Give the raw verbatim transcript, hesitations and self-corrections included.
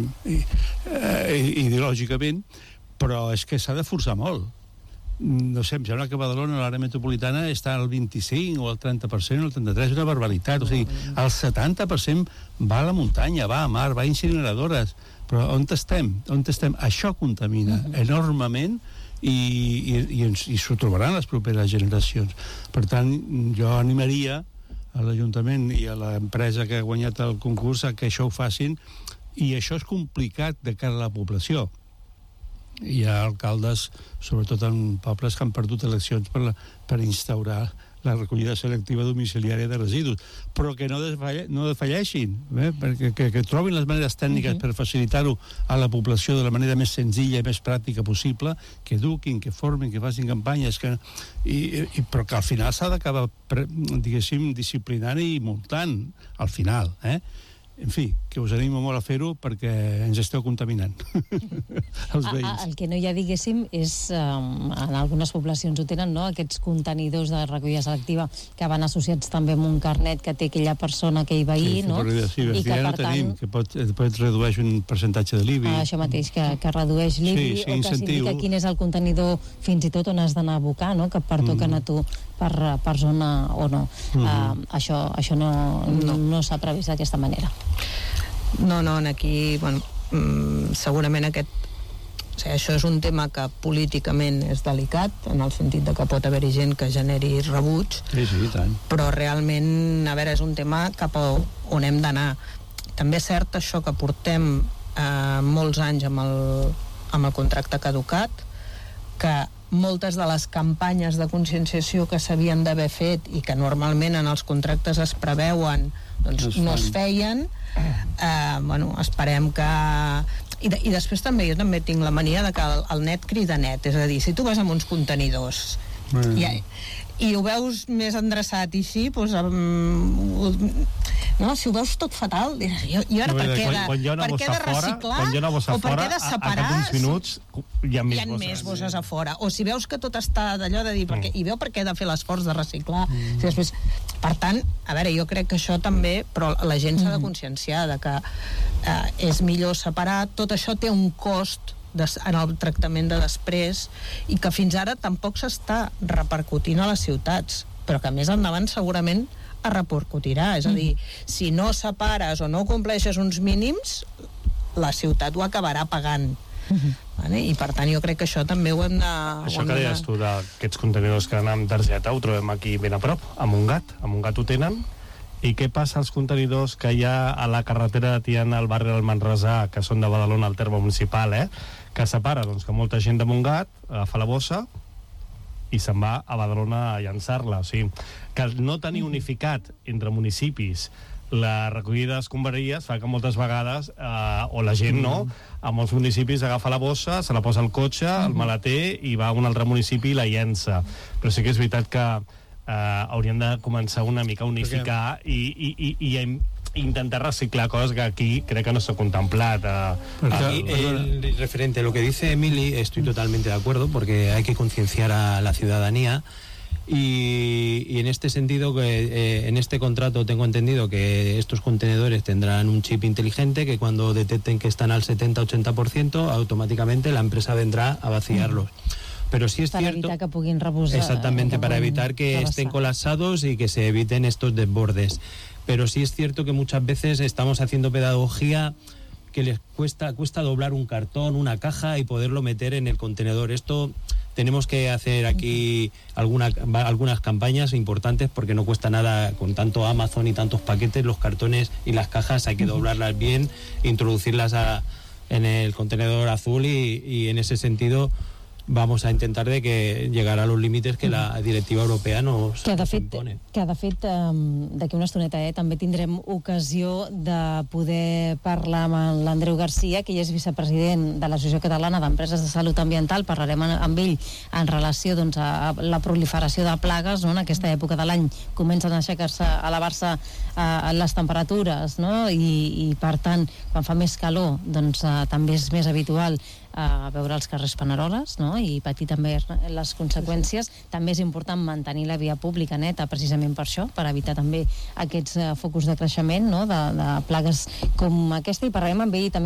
eh, ideològicament, però és que s'ha de forçar molt. No sé, em sembla que Badalona, l'àrea metropolitana, està al vint-i-cinc o al trenta per cent o al trenta-tres, una barbaritat. O sigui, el setanta per cent va a la muntanya, va a mar, va a incineradores. Però on estem? On estem? Això contamina enormement i, i, i, ens, i s'ho trobaran les properes generacions. Per tant, jo animaria a l'Ajuntament i a l'empresa que ha guanyat el concurs a que això ho facin, i això és complicat de cara a la població. Hi ha alcaldes, sobretot en pobles, que han perdut eleccions per, la, per instaurar la recollida selectiva domiciliària de residus, però que no, desfalle, no defalleixin, eh? Perquè que, que trobin les maneres tècniques uh-huh. per facilitar-ho a la població de la manera més senzilla i més pràctica possible, que eduquin, que formin, que facin campanyes, que, i, i, però que al final s'ha d'acabar, diguéssim, disciplinant i multant, al final, eh? En fi, que us animo molt a fer-ho perquè ens esteu contaminant els veïns. El que no hi ha, diguéssim, és um, en algunes poblacions ho tenen, no?, aquests contenidors de recollida selectiva que van associats també amb un carnet que té aquella persona, aquell veí, sí, no? Sí, i que per no tant tenim, que pot, pot redueix un percentatge de l'I B I. Ah, això mateix, que, que redueix l'I B I, sí, sí, o que s'indica quin és el contenidor fins i tot on has d'anar a abocar, no?, que et pertoquen mm. a tu per, per zona o no. Mm-hmm. Uh, això, això no, no. no s'ha previst d'aquesta manera. No, no, aquí, bueno, mm, segurament aquest, o sigui, això és un tema que políticament és delicat, en el sentit de que pot haver-hi gent que generi rebuig, sí, sí, tant. Però realment, a veure, és un tema cap a on hem d'anar. També és cert això que portem eh, molts anys amb el, amb el contracte caducat, que moltes de les campanyes de conscienciació que s'havien d'haver fet i que normalment en els contractes es preveuen, doncs no es feien. Eh, bueno, esperem que... I, de, i després també, jo també tinc la mania de que el, el net crida net, és a dir, si tu vas amb uns contenidors mm. i, i ho veus més endreçat i així, doncs, um, no, si ho veus tot fatal, i, i ara no, per què de, quan, quan per què de reciclar fora, o per què de separar, a, a minuts hi ha més, hi ha bosses. més bosses a fora, o si veus que tot està d'allò de dir, perquè, mm. i veu per què de fer l'esforç de reciclar, mm. si després, per tant, a veure, jo crec que això també, però la gent s'ha de conscienciar de que eh, és millor separar, tot això té un cost en el tractament de després i que fins ara tampoc s'està repercutint a les ciutats, però que més endavant segurament es repercutirà, és a dir, si no separes o no compleixes uns mínims, la ciutat ho acabarà pagant. Uh-huh. Vale? I per tant jo crec que això també ho hem de... Això que deies tu d'aquests contenidors que anem amb targeta ho trobem aquí ben a prop, a Montgat, a Montgat ho tenen. I què passa als contenidors que hi ha a la carretera de Tiana, al barri del Manresà, que són de Badalona, al terme municipal, eh? Que separa, doncs, que molta gent de Montgat agafa la bossa i se'n va a Badalona a llançar-la. O sigui, que no tenir unificat entre municipis la recollida d'escombraries fa que moltes vegades, eh, o la gent no, a molts municipis agafa la bossa, se la posa al cotxe, el maleter, i va a un altre municipi i la llença. Però sí que és veritat que Uh, hauríem de començar una mica a unificar i, i, i, i intentar reciclar cosas que aquí creo que no se ha contemplado. Uh, aquí, el referente, lo que dice Emily, estoy totalmente de acuerdo, porque hay que concienciar a la ciudadanía. Y, y en este sentido, que eh, en este contrato tengo entendido que estos contenedores tendrán un chip inteligente que cuando detecten que están al setenta a ochenta por ciento, automáticamente la empresa vendrá a vaciarlos. Pero sí es para cierto, evitar que puguin rebosar, exactamente, para evitar que rebosar. estén colapsados y que se eviten estos desbordes. Pero sí es cierto que muchas veces estamos haciendo pedagogía que les cuesta cuesta doblar un cartón, una caja y poderlo meter en el contenedor. Esto tenemos que hacer aquí alguna, algunas campañas importantes, porque no cuesta nada, con tanto Amazon y tantos paquetes, los cartones y las cajas hay que doblarlas bien, introducirlas a, en el contenedor azul y, y en ese sentido vamos a intentar de que llegar a los límites que la directiva europea nos, que de nos fet, impone. Que de fet um, d'aquí una estoneta eh, també tindrem ocasió de poder parlar amb l'Andreu Garcia, que és vicepresident de l'Associació Catalana d'Empreses de Salut Ambiental. Parlarem amb ell en relació, doncs, a la proliferació de plagues, no? En aquesta època de l'any comencen a aixecar-se, a elevar-se uh, les temperatures, no? I, i per tant, quan fa més calor, doncs uh, també és més habitual a veure els carrers paneroles, no? I patir també les conseqüències. També és important mantenir la via pública neta, precisament per això, per evitar també aquests uh, focus de creixement, no? de, de plagues com aquesta. I parlarem amb ell també